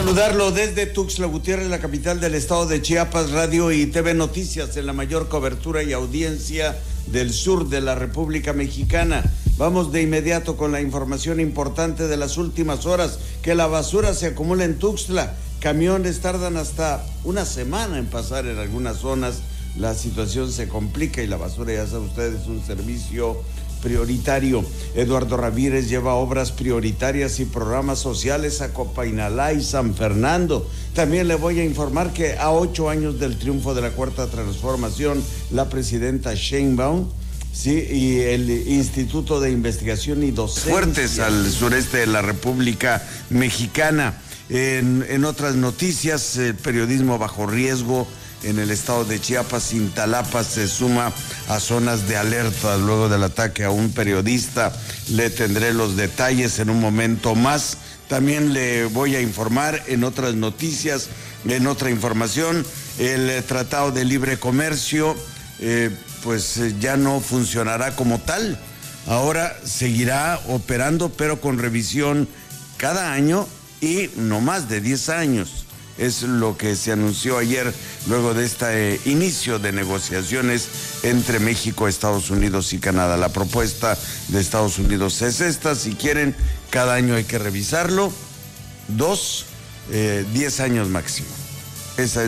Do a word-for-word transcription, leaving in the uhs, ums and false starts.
Saludarlo desde Tuxtla Gutiérrez, la capital del estado de Chiapas, Radio y T V Noticias en la mayor cobertura y audiencia del sur de la República Mexicana. Vamos de inmediato con la información importante de las últimas horas, que la basura se acumula en Tuxtla. Camiones tardan hasta una semana en pasar en algunas zonas. La situación se complica y la basura, ya saben ustedes, es un servicio prioritario. Eduardo Ramírez lleva obras prioritarias y programas sociales a Copainalá y San Fernando. También le voy a informar que a ocho años del triunfo de la Cuarta Transformación, la presidenta Sheinbaum, sí, y el Instituto de Investigación y Docencia fuertes al sureste de la República Mexicana. En, en otras noticias, el periodismo bajo riesgo en el estado de Chiapas. Cintalapa se suma a zonas de alerta luego del ataque a un periodista. Le tendré los detalles en un momento más. También le voy a informar en otras noticias, en otra información, el Tratado de Libre Comercio eh, pues ya no funcionará como tal. Ahora seguirá operando, pero con revisión cada año y no más de diez años. Es lo que se anunció ayer luego de este eh, inicio de negociaciones entre México, Estados Unidos y Canadá. La propuesta de Estados Unidos es esta: si quieren, cada año hay que revisarlo, dos, eh, diez años máximo. Esa es